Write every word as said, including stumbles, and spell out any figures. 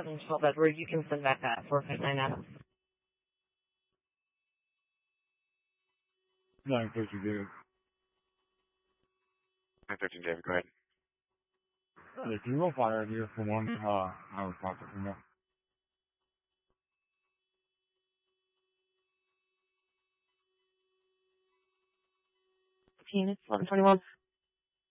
seven twelve Edward. You can send back that four five nine F. nine thirteen David. nine thirteen David, go ahead. Hey, can you go fire here for one? Uh, I was contacting you. It's eleven twenty-one.